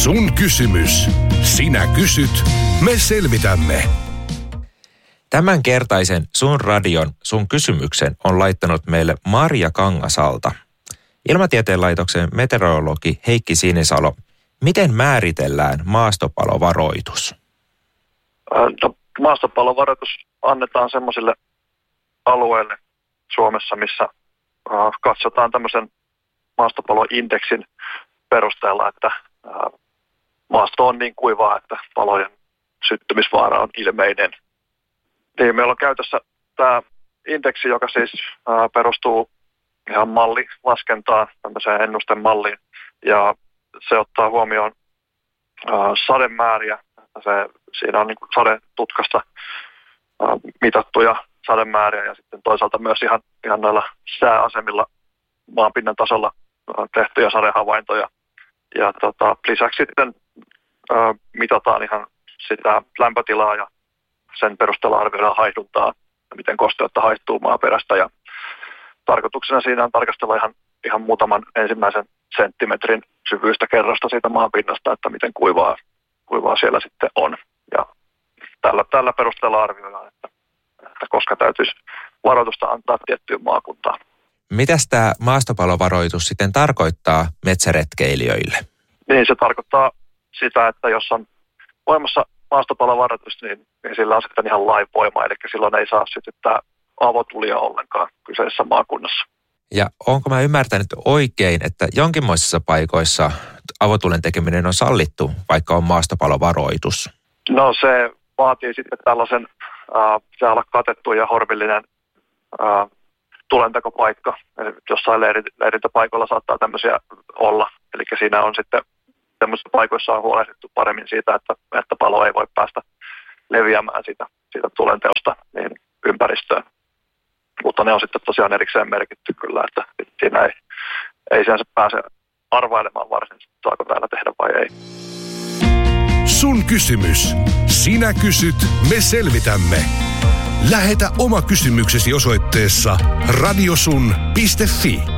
Sun kysymys. Sinä kysyt, me selvitämme. Tämänkertaisen Sun radion Sun kysymyksen on laittanut meille Marja Kangasalta. Ilmatieteen laitoksen meteorologi Heikki Sinisalo, miten määritellään maastopalovaroitus? Maastopalovaroitus annetaan semmoisille alueille Suomessa, missä katsotaan tämmöisen maastopaloindeksin perusteella, että maasto on niin kuivaa, että palojen syttymisvaara on ilmeinen. Niin, meillä on käytössä tämä indeksi, joka siis perustuu ihan mallilaskentaan, tämmöiseen ennustemalliin, ja se ottaa huomioon sademääriä. Siinä on niin kuin sadetutkasta mitattuja sademääriä ja sitten toisaalta myös ihan näillä sääasemilla maanpinnan tasolla tehtyjä sadehavaintoja. Ja lisäksi sitten mitataan ihan sitä lämpötilaa ja sen perusteella arvioidaan haihduntaa, miten kosteutta haihtuu maaperästä. Ja tarkoituksena siinä on tarkastella ihan muutaman ensimmäisen senttimetrin syvyystä kerrasta siitä maanpinnasta, että miten kuivaa siellä sitten on. Ja tällä perusteella arvioidaan, että koska täytyisi varoitusta antaa tiettyyn maakuntaan. Mitäs tämä maastopalovaroitus sitten tarkoittaa metsäretkeilijöille? Niin, se tarkoittaa sitä, että jos on voimassa maastopalovaroitus, niin sillä on sitten ihan lainvoima, eli silloin ei saa sytyttää avotulia ollenkaan kyseisessä maakunnassa. Ja onko mä ymmärtänyt oikein, että jonkinmoisissa paikoissa avotulen tekeminen on sallittu, vaikka on maastopalovaroitus? No se vaatii sitten tällaisen, se olla katettu ja horvillinen tulentekopaikka. Eli jossain leirintäpaikoilla saattaa tämmöisiä olla. Eli siinä on sitten tämmöisissä paikoissa on huolehdittu paremmin siitä, että palo ei voi päästä leviämään siitä tulenteosta niin ympäristöön. Mutta ne on sitten tosiaan erikseen merkitty kyllä, että siinä ei sen pääse arvailemaan varsinaisesti, saako täällä tehdä vai ei. Sun kysymys. Sinä kysyt, me selvitämme. Lähetä oma kysymyksesi osoitteessa radiosun.fi.